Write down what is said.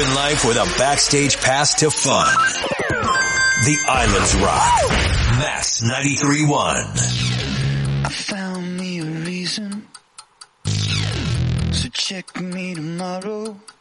living life with a backstage pass to fun. The Islands Rock. Max 93.1. I found me a reason, so check me tomorrow.